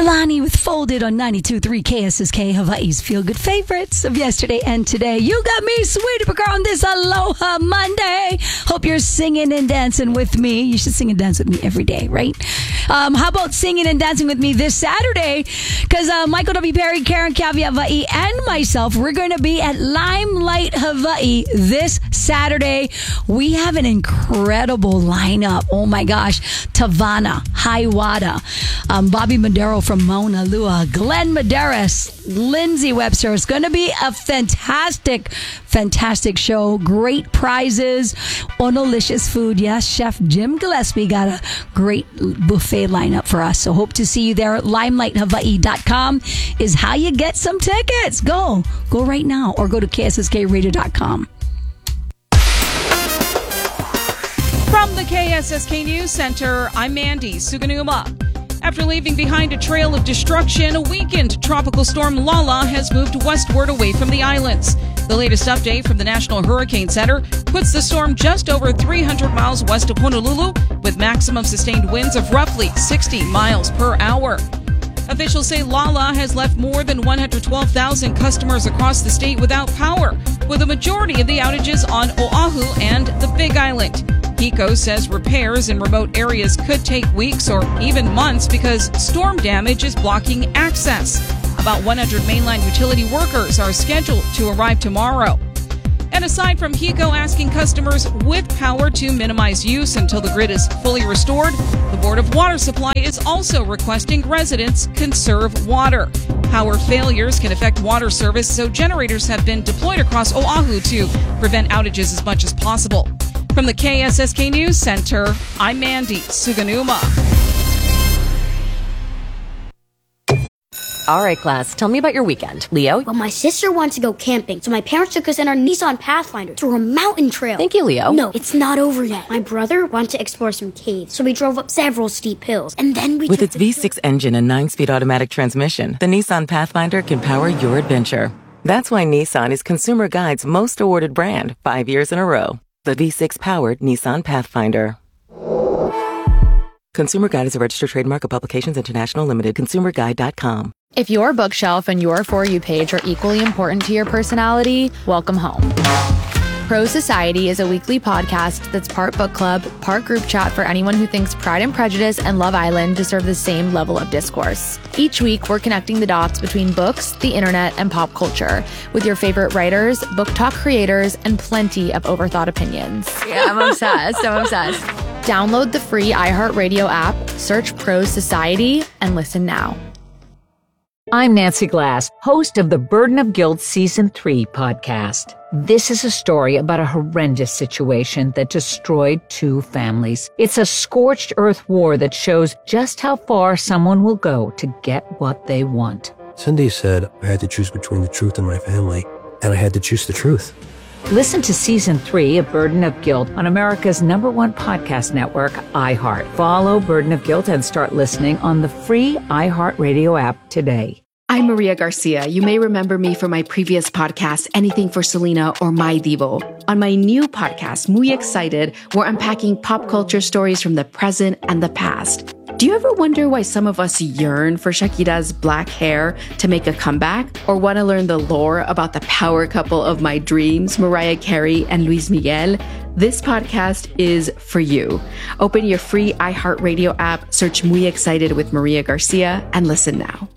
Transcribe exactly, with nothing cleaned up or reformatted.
Kalani with Folded on ninety-two point three K S S K, Hawaii's feel-good favorites of yesterday and today. You got me, Sweetie Baker, on this Aloha Monday. Hope you're singing and dancing with me. You should sing and dance with me every day, right? Um, how about singing and dancing with me this Saturday? Because uh, Michael W. Perry, Karen Kiavia Hawaii, and myself, we're going to be at Limelight Hawaii this Saturday. We have an incredible lineup. Oh my gosh. Tavana, Hiawatha, um, Bobby Madero from Mauna Lua, Glenn Medeiros, Lindsay Webster. It's going to be a fantastic, fantastic show. Great prizes, Onolicious food. Yes, Chef Jim Gillespie got a great buffet lineup for us. So hope to see you there. limelight hawaii dot com is how you get some tickets. Go. Go right now or go to K S S K radio dot com. From the K S S K News Center, I'm Mandy Suganuma. After leaving behind a trail of destruction, a weakened tropical storm Lala has moved westward away from the islands. The latest update from the National Hurricane Center puts the storm just over three hundred miles west of Honolulu, with maximum sustained winds of roughly sixty miles per hour. Officials say Lala has left more than one hundred twelve thousand customers across the state without power, with a majority of the outages on Oahu and the Big Island. HECO says repairs in remote areas could take weeks or even months because storm damage is blocking access. About one hundred mainline utility workers are scheduled to arrive tomorrow. And aside from HECO asking customers with power to minimize use until the grid is fully restored, the Board of Water Supply is also requesting residents conserve water. Power failures can affect water service, so generators have been deployed across Oahu to prevent outages as much as possible. From the K S S K News Center, I'm Mandy Suganuma. All right, class, tell me about your weekend. Leo? Well, my sister wanted to go camping, so my parents took us in our Nissan Pathfinder through a mountain trail. Thank you, Leo. No, it's not over yet. My brother wanted to explore some caves, so we drove up several steep hills, and then we With took its the V six engine and nine-speed automatic transmission, the Nissan Pathfinder can power your adventure. That's why Nissan is Consumer Guide's most awarded brand five years in a row. The V six-powered Nissan Pathfinder. Consumer Guide is a registered trademark of Publications International Limited. consumer guide dot com. If your bookshelf and your For You page are equally important to your personality, welcome home. Pro Society is a weekly podcast that's part book club, part group chat for anyone who thinks Pride and Prejudice and Love Island deserve the same level of discourse. Each week, we're connecting the dots between books, the internet, and pop culture with your favorite writers, book talk creators, and plenty of overthought opinions. Yeah, I'm obsessed. I'm obsessed. Download the free iHeartRadio app, search Pro Society, and listen now. I'm Nancy Glass, host of the Burden of Guilt Season three podcast. This is a story about a horrendous situation that destroyed two families. It's a scorched earth war that shows just how far someone will go to get what they want. Cindy said I had to choose between the truth and my family, and I had to choose the truth. Listen to Season three of Burden of Guilt on America's number one podcast network, iHeart. Follow Burden of Guilt and start listening on the free iHeartRadio app today. I'm Maria Garcia. You may remember me from my previous podcast, Anything for Selena or My Divo. On my new podcast, Muy Excited, we're unpacking pop culture stories from the present and the past. Do you ever wonder why some of us yearn for Shakira's black hair to make a comeback? Or want to learn the lore about the power couple of my dreams, Mariah Carey and Luis Miguel? This podcast is for you. Open your free iHeartRadio app, search Muy Excited with Maria Garcia, and listen now.